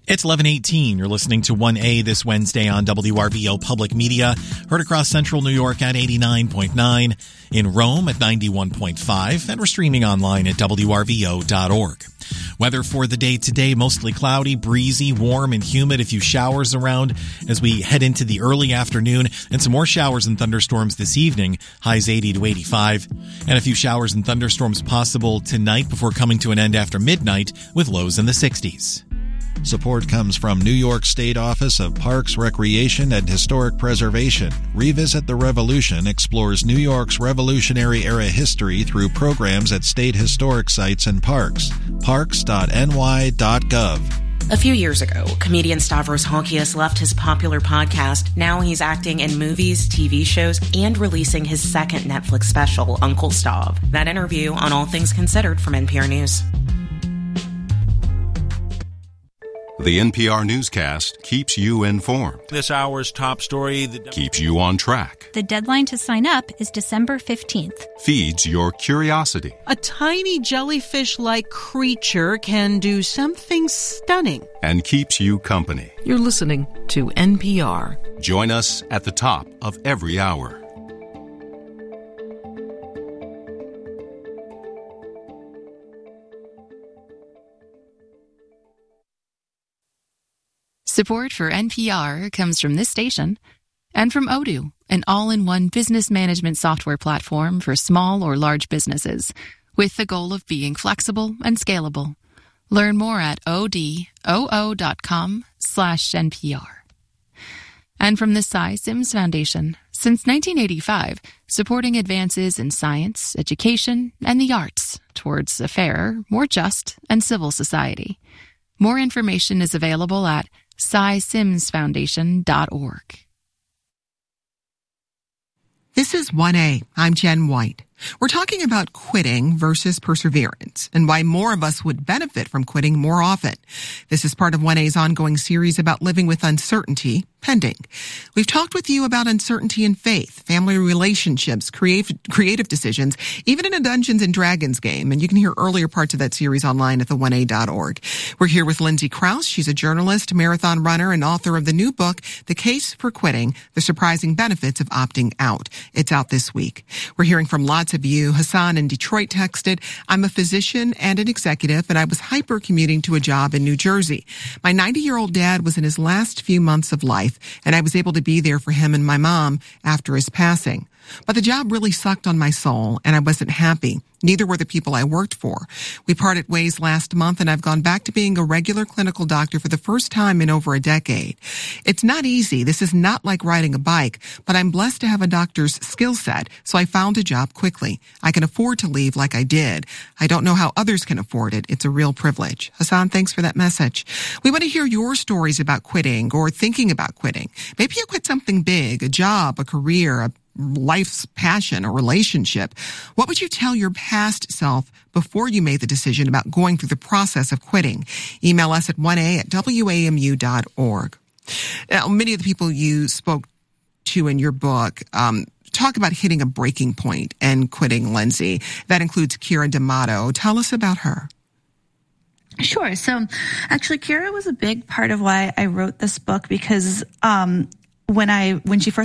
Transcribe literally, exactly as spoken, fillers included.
It's eleven eighteen. You're listening to one A this Wednesday on W R V O Public Media. Heard across central New York at eighty-nine point nine, in Rome at ninety-one point five, and we're streaming online at W R V O dot org. Weather for the day today, mostly cloudy, breezy, warm, and humid. A few showers around as we head into the early afternoon, and some more showers and thunderstorms this evening, highs eighty to eighty-five. And a few showers and thunderstorms possible tonight before coming to an end after midnight with lows in the sixties. Support comes from New York State Office of Parks, Recreation, and Historic Preservation. Revisit the Revolution explores New York's Revolutionary-era history through programs at state historic sites and parks. parks dot n y dot gov. A few years ago, comedian Stavros Halkias left his popular podcast. Now he's acting in movies, T V shows, and releasing his second Netflix special, Uncle Stav. That interview on All Things Considered from N P R News. The N P R newscast keeps you informed. This hour's top story that keeps you on track. The deadline to sign up is December fifteenth. Feeds your curiosity. A tiny jellyfish-like creature can do something stunning. And keeps you company. You're listening to N P R. Join us at the top of every hour. Support for N P R comes from this station and from Odoo, an all-in-one business management software platform for small or large businesses, with the goal of being flexible and scalable. Learn more at odoo dot com slash NPR. And from the Cy Sims Foundation, since nineteen eighty-five, supporting advances in science, education, and the arts towards a fairer, more just, and civil society. More information is available at cy sims foundation dot org. This is one A. I'm Jen White. We're talking about quitting versus perseverance and why more of us would benefit from quitting more often. This is part of one A's ongoing series about living with uncertainty pending. We've talked with you about uncertainty in faith, family relationships, creative, creative decisions, even in a Dungeons and Dragons game. And you can hear earlier parts of that series online at the one A dot org. We're here with Lindsay Krause. She's a journalist, marathon runner, and author of the new book, The Case for Quitting, The Surprising Benefits of Opting Out. It's out this week. We're hearing from lots of you. Hassan in Detroit texted, I'm a physician and an executive, and I was hyper-commuting to a job in New Jersey. My ninety-year-old dad was in his last few months of life, and I was able to be there for him and my mom after his passing. But the job really sucked on my soul, and I wasn't happy. Neither were the people I worked for. We parted ways last month, and I've gone back to being a regular clinical doctor for the first time in over a decade. It's not easy. This is not like riding a bike, but I'm blessed to have a doctor's skill set, so I found a job quickly. I can afford to leave like I did. I don't know how others can afford it. It's a real privilege. Hassan, thanks for that message. We want to hear your stories about quitting or thinking about quitting. Maybe you quit something big, a job, a career, a life's passion or relationship. What would you tell your past self before you made the decision about going through the process of quitting? Email us at one A at W A M U dot org. Now, many of the people you spoke to in your book, um, talk about hitting a breaking point and quitting, Lindsay. That includes Kira D'Amato. Tell us about her. Sure. So actually, Kira was a big part of why I wrote this book because, um, when I, when she first